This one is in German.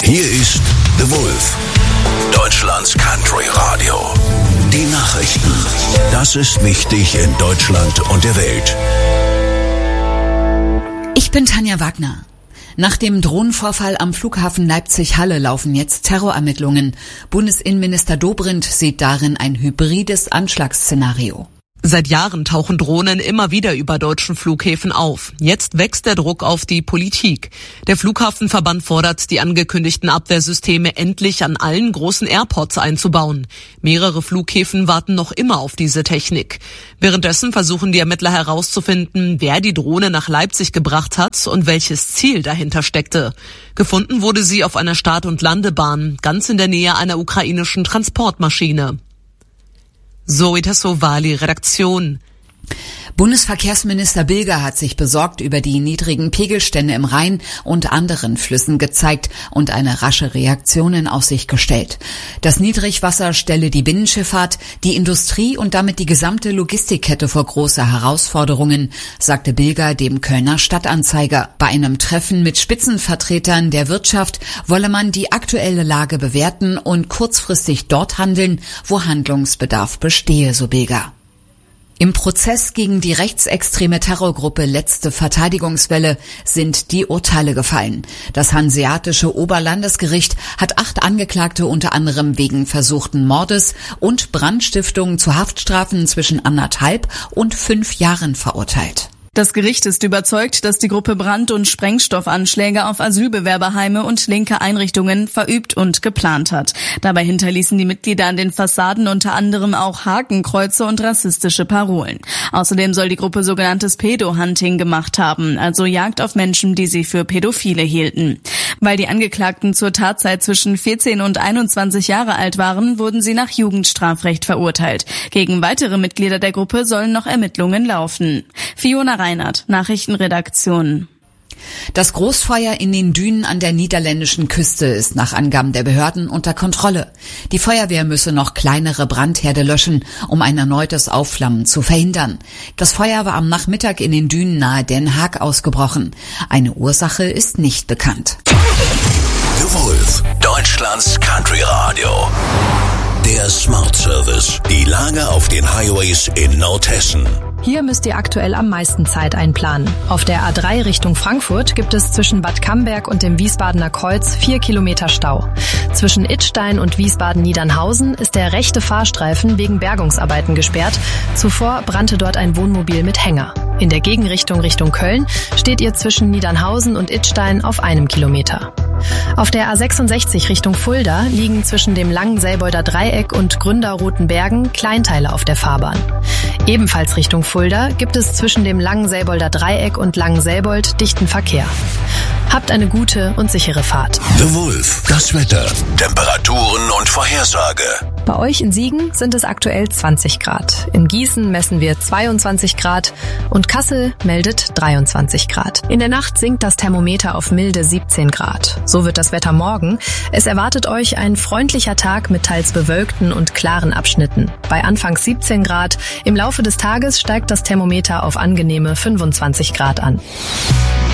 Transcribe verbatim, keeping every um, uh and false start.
Hier ist The Wolf, Deutschlands Country Radio. Die Nachrichten. Das ist wichtig in Deutschland und der Welt. Ich bin Tanja Wagner. Nach dem Drohnenvorfall am Flughafen Leipzig-Halle laufen jetzt Terrorermittlungen. Bundesinnenminister Dobrindt sieht darin ein hybrides Anschlagsszenario. Seit Jahren tauchen Drohnen immer wieder über deutschen Flughäfen auf. Jetzt wächst der Druck auf die Politik. Der Flughafenverband fordert, die angekündigten Abwehrsysteme endlich an allen großen Airports einzubauen. Mehrere Flughäfen warten noch immer auf diese Technik. Währenddessen versuchen die Ermittler herauszufinden, wer die Drohne nach Leipzig gebracht hat und welches Ziel dahinter steckte. Gefunden wurde sie auf einer Start- und Landebahn, ganz in der Nähe einer ukrainischen Transportmaschine. Zoe Tassovali, Redaktion. Bundesverkehrsminister Bilger hat sich besorgt über die niedrigen Pegelstände im Rhein und anderen Flüssen gezeigt und eine rasche Reaktion in Aussicht gestellt. Das Niedrigwasser stelle die Binnenschifffahrt, die Industrie und damit die gesamte Logistikkette vor große Herausforderungen, sagte Bilger dem Kölner Stadtanzeiger. Bei einem Treffen mit Spitzenvertretern der Wirtschaft wolle man die aktuelle Lage bewerten und kurzfristig dort handeln, wo Handlungsbedarf bestehe, so Bilger. Im Prozess gegen die rechtsextreme Terrorgruppe Letzte Verteidigungswelle sind die Urteile gefallen. Das Hanseatische Oberlandesgericht hat acht Angeklagte unter anderem wegen versuchten Mordes und Brandstiftung zu Haftstrafen zwischen anderthalb und fünf Jahren verurteilt. Das Gericht ist überzeugt, dass die Gruppe Brand- und Sprengstoffanschläge auf Asylbewerberheime und linke Einrichtungen verübt und geplant hat. Dabei hinterließen die Mitglieder an den Fassaden unter anderem auch Hakenkreuze und rassistische Parolen. Außerdem soll die Gruppe sogenanntes Pedo-Hunting gemacht haben, also Jagd auf Menschen, die sie für Pädophile hielten. Weil die Angeklagten zur Tatzeit zwischen vierzehn und einundzwanzig Jahre alt waren, wurden sie nach Jugendstrafrecht verurteilt. Gegen weitere Mitglieder der Gruppe sollen noch Ermittlungen laufen. Fiona Reinhardt, Nachrichtenredaktion. Das Großfeuer in den Dünen an der niederländischen Küste ist nach Angaben der Behörden unter Kontrolle. Die Feuerwehr müsse noch kleinere Brandherde löschen, um ein erneutes Aufflammen zu verhindern. Das Feuer war am Nachmittag in den Dünen nahe Den Haag ausgebrochen. Eine Ursache ist nicht bekannt. The Wolf, Deutschlands Country Radio. Der Smart Service. Die Lage auf den Highways in Nordhessen. Hier müsst ihr aktuell am meisten Zeit einplanen. Auf der A drei Richtung Frankfurt gibt es zwischen Bad Camberg und dem Wiesbadener Kreuz vier Kilometer Stau. Zwischen Idstein und Wiesbaden-Niedernhausen ist der rechte Fahrstreifen wegen Bergungsarbeiten gesperrt. Zuvor brannte dort ein Wohnmobil mit Hänger. In der Gegenrichtung Richtung Köln steht ihr zwischen Niedernhausen und Idstein auf einem Kilometer. Auf der A sechsundsechzig Richtung Fulda liegen zwischen dem Langenselbolder Dreieck und Gründerrotenbergen Kleinteile auf der Fahrbahn. Ebenfalls Richtung Fulda gibt es zwischen dem Langenselbolder Dreieck und Langenselbold dichten Verkehr. Habt eine gute und sichere Fahrt. The Wolf, das Wetter, Temperaturen und Vorhersage. Bei euch in Siegen sind es aktuell zwanzig Grad. In Gießen messen wir zweiundzwanzig Grad und Kassel meldet dreiundzwanzig Grad. In der Nacht sinkt das Thermometer auf milde siebzehn Grad. So wird das Wetter morgen. Es erwartet euch ein freundlicher Tag mit teils bewölkten und klaren Abschnitten. Bei anfangs siebzehn Grad. Im Laufe des Tages steigt das Thermometer auf angenehme fünfundzwanzig Grad an.